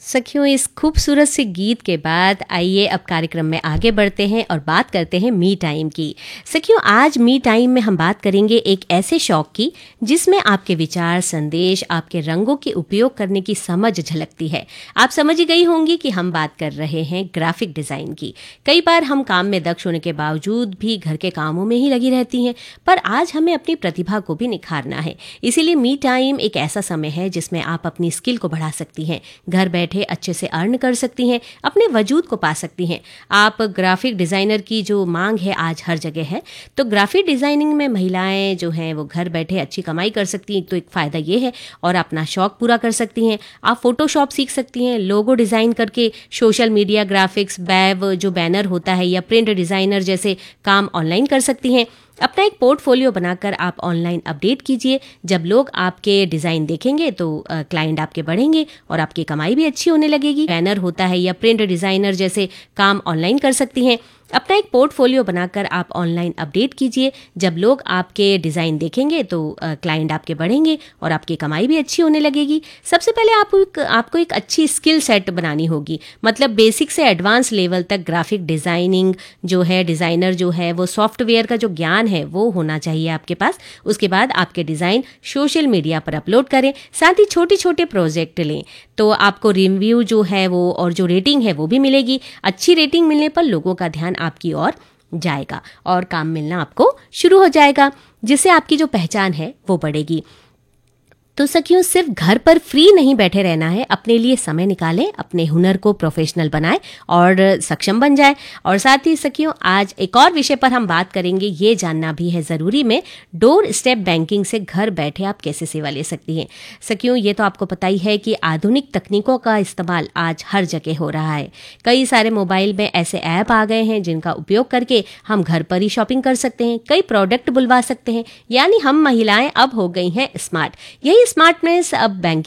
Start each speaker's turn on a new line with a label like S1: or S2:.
S1: सखियों, इस खूबसूरत से गीत के बाद आइए अब कार्यक्रम में आगे बढ़ते हैं और बात करते हैं मी टाइम की। सखियों, आज मी टाइम में हम बात करेंगे एक ऐसे शौक की जिसमें आपके विचार, संदेश, आपके रंगों के उपयोग करने की समझ झलकती है। आप समझ ही गई होंगी कि हम बात कर रहे हैं ग्राफिक डिज़ाइन की। कई बार हम काम में दक्ष होने के बावजूद भी घर के कामों में ही लगी रहती हैं, पर आज हमें अपनी प्रतिभा को भी निखारना है। इसीलिए मी टाइम एक ऐसा समय है जिसमें आप अपनी स्किल को बढ़ा सकती हैं, घर बैठे अच्छे से अर्न कर सकती हैं, अपने वजूद को पा सकती हैं। आप ग्राफिक डिज़ाइनर की जो मांग है आज हर जगह है, तो ग्राफिक डिज़ाइनिंग में महिलाएं जो हैं वो घर बैठे अच्छी कमाई कर सकती हैं। तो एक फ़ायदा ये है, और अपना शौक पूरा कर सकती हैं। आप फोटोशॉप सीख सकती हैं, लोगो डिज़ाइन करके सोशल मीडिया ग्राफिक्स, वेब जो बैनर होता है या प्रिंट डिज़ाइनर जैसे काम ऑनलाइन कर सकती हैं। अपना एक पोर्टफोलियो बनाकर आप ऑनलाइन अपडेट कीजिए। जब लोग आपके डिज़ाइन देखेंगे तो क्लाइंट आपके बढ़ेंगे और आपकी कमाई भी अच्छी होने लगेगी। बैनर होता है या प्रिंट डिज़ाइनर जैसे काम ऑनलाइन कर सकती हैं। अपना एक पोर्टफोलियो बनाकर आप ऑनलाइन अपडेट कीजिए। जब लोग आपके डिज़ाइन देखेंगे तो क्लाइंट आपके बढ़ेंगे और आपकी कमाई भी अच्छी होने लगेगी। सबसे पहले आपको एक अच्छी स्किल सेट बनानी होगी, मतलब बेसिक से एडवांस लेवल तक ग्राफिक डिज़ाइनिंग जो है, डिज़ाइनर जो है वो सॉफ्टवेयर का जो ज्ञान है वो होना चाहिए आपके पास। उसके बाद आपके डिज़ाइन सोशल मीडिया पर अपलोड करें, साथ ही छोटे छोटे प्रोजेक्ट लें तो आपको रिव्यू जो है वो और जो रेटिंग है वो भी मिलेगी। अच्छी रेटिंग मिलने पर लोगों का ध्यान आपकी ओर जाएगा और काम मिलना आपको शुरू हो जाएगा, जिससे आपकी जो पहचान है वो बढ़ेगी। तो सखियों, सिर्फ घर पर फ्री नहीं बैठे रहना है, अपने लिए समय निकालें, अपने हुनर को प्रोफेशनल बनाएं और सक्षम बन जाएं। और साथ ही सखियों, आज एक और विषय पर हम बात करेंगे, ये जानना भी है ज़रूरी में, डोर स्टेप बैंकिंग से घर बैठे आप कैसे सेवा ले सकती हैं। सखियों, ये तो आपको पता ही है कि आधुनिक तकनीकों का इस्तेमाल आज हर जगह हो रहा है। कई सारे मोबाइल में ऐसे ऐप आ गए हैं जिनका उपयोग करके हम घर पर ही शॉपिंग कर सकते हैं, कई प्रोडक्ट बुलवा सकते हैं। यानी हम महिलाएं अब हो गई हैं स्मार्ट। यही स्मार्टनेस अब बैंकिंग